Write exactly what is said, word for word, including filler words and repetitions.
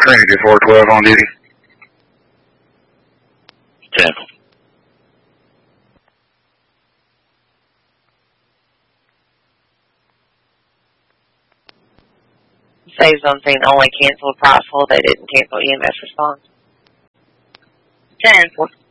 Trinity four twelve on duty. ten. Saves on scene only canceled price hold. They didn't cancel E M S response. ten.